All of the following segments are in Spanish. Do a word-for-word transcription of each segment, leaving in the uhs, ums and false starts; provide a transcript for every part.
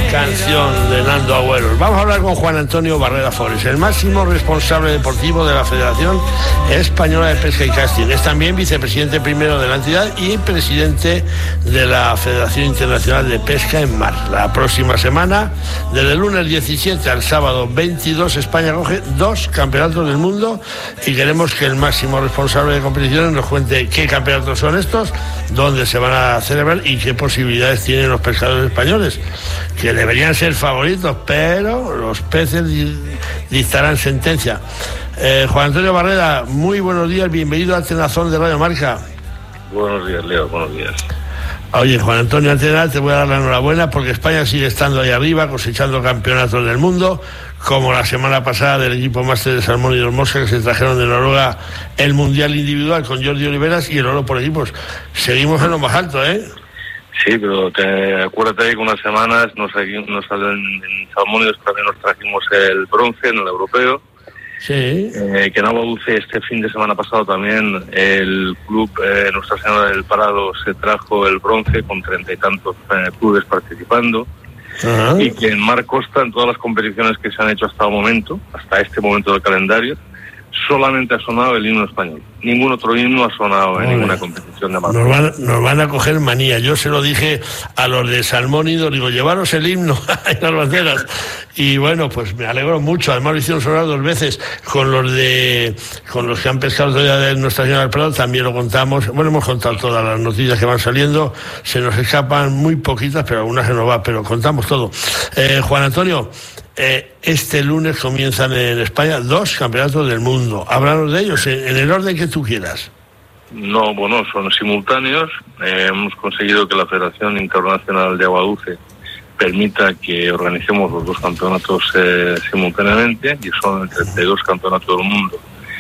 canción de Nando Agüero. Vamos a hablar con Juan Antonio Barrera Forés, el máximo responsable deportivo de la Federación Española de Pesca y Casting. Es también vicepresidente primero de la entidad y presidente de la Federación Internacional de Pesca en Mar. La próxima semana, desde el lunes diecisiete al sábado veintidós, España coge dos campeonatos del mundo y queremos que el máximo responsable de competiciones nos cuente qué campeonatos son estos, dónde se van a celebrar y qué posibilidades tienen los pescadores españoles, que deberían ser favoritos, pero los peces dictarán sentencia. Eh, Juan Antonio Barrera, muy buenos días, bienvenido a Tenazón de Radio Marca. Buenos días, Leo, buenos días. Oye, Juan Antonio, antes de nada te voy a dar la enhorabuena porque España sigue estando ahí arriba, cosechando campeonatos del mundo, como la semana pasada del equipo máster de Salmón y Mosca, que se trajeron de Noruega el Mundial Individual con Jordi Oliveras y el oro por equipos. Seguimos en lo más alto, ¿eh? Sí, pero te, acuérdate que unas semanas nos, nos en, en Salmónidos también nos trajimos el bronce en el europeo. Sí. Eh, que en Agua Dulce este fin de semana pasado también el club eh, Nuestra Señora del Parado se trajo el bronce con treinta y tantos eh, clubes participando. Uh-huh. Y que en Mar Costa, en todas las competiciones que se han hecho hasta el momento, hasta este momento del calendario, solamente ha sonado el himno español. Ningún otro himno ha sonado en Vale. ninguna competición de Mar Costa. Nos van, nos van a coger manía. Yo se lo dije a los de Salmónidos, digo, llevaros el himno en las banderas. Y bueno, pues me alegro mucho. Además lo hicieron sonar dos veces con los de con los que han pescado todavía de Nuestra Señora del Prado, también lo contamos. Bueno, hemos contado todas las noticias que van saliendo. Se nos escapan muy poquitas, pero algunas se nos va, pero contamos todo. Eh, Juan Antonio, eh, este lunes comienzan en España dos campeonatos del mundo. Háblanos de ellos en, en el orden que tú quieras. No, bueno, son simultáneos. Eh, hemos conseguido que la Federación Internacional de Agua Dulce permita que organicemos los dos campeonatos eh, simultáneamente, y son el treinta y dos campeonatos del mundo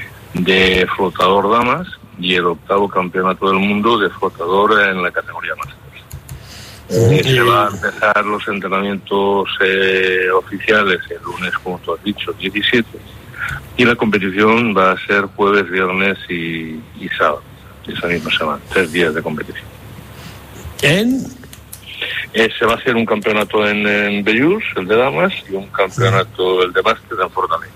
de flotador damas y el octavo campeonato del mundo de flotador en la categoría máster. Eh, se van a empezar los entrenamientos eh, oficiales el lunes, como tú has dicho, diecisiete, y la competición va a ser jueves, viernes y, y sábado, esa misma semana, tres días de competición. ¿En? Eh, se va a hacer un campeonato en, en Bellús, el de damas, y un campeonato, el de máster, en Fortaleza.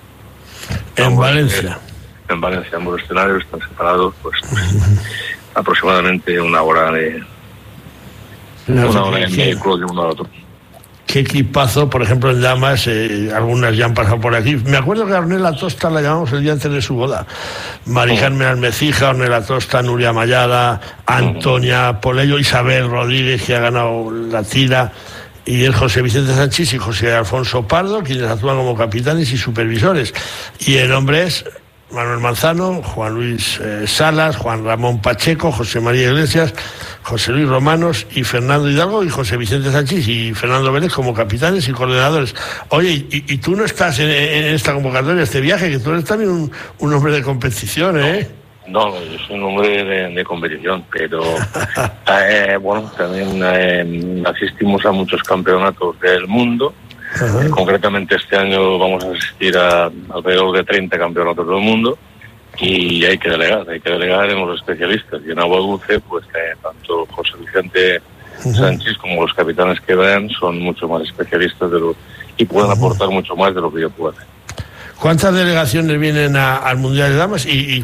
En ambos, Valencia. Eh, en Valencia, ambos escenarios están separados, pues, pues aproximadamente una hora de... No, una hora en vehículo de uno al otro. Qué equipazo, por ejemplo, en damas, eh, algunas ya han pasado por aquí. Me acuerdo que a Ornella Tosta la llamamos el día antes de su boda. Mari Carmen Almecija, Ornella Tosta, Nuria Mayada, Antonia Polello, Isabel Rodríguez, que ha ganado la tira, y el José Vicente Sánchez y José Alfonso Pardo, quienes actúan como capitanes y supervisores. Y el hombre es Manuel Manzano, Juan Luis eh, Salas, Juan Ramón Pacheco, José María Iglesias, José Luis Romanos y Fernando Hidalgo, y José Vicente Sánchez y Fernando Vélez como capitanes y coordinadores. Oye, y, y tú no estás en, en esta convocatoria, este viaje, que tú eres también un, un hombre de competición, ¿eh? No, no, yo soy un hombre de, de competición, pero eh, bueno, también eh, asistimos a muchos campeonatos del mundo. Uh-huh. Eh, concretamente este año vamos a asistir a alrededor de treinta campeonatos del mundo, y hay que delegar, hay que delegar en los especialistas, y en Agua Dulce pues eh, tanto José Vicente uh-huh. Sánchez como los capitanes que vean son mucho más especialistas de lo, y pueden uh-huh. aportar mucho más de lo que yo puedo hacer. ¿Cuántas delegaciones vienen a, al Mundial de Damas y, y